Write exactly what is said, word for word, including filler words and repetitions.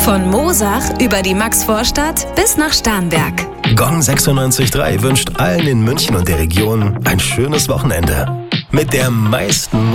Von Moosach über die Maxvorstadt bis nach Starnberg. Gong sechsundneunzig Komma drei wünscht allen in München und der Region ein schönes Wochenende. Mit der meisten